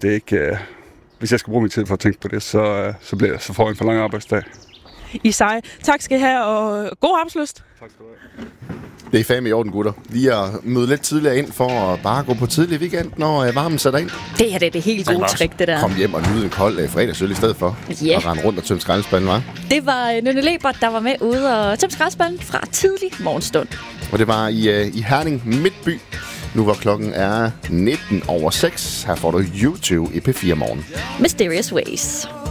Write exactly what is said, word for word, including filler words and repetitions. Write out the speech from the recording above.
det er ikke... Øh, hvis jeg skal bruge min tid for at tænke på det, så, øh, så, bliver, så får jeg en for lang arbejdsdag. I seje. Tak skal I have, og god arbejdsløst. Tak skal du have. Det er fandme i orden, gutter. Lige at møde lidt tidligere ind for at bare gå på tidlig weekend, når varmen sætter ind. Det er det, det helt gode trick, det der. Kom hjem og nyde en kold uh, fredagsøl i stedet for. Ja. Og rende rundt og tømme skraldespanden, var. Det var Nynne Lebert, der var med ude og tømme skraldespanden fra tidlig morgenstund. Og det var i, uh, i Herning Midtby. Nu hvor klokken er nitten over seks. Her får du YouTube i P fire Morgen. Mysterious Ways.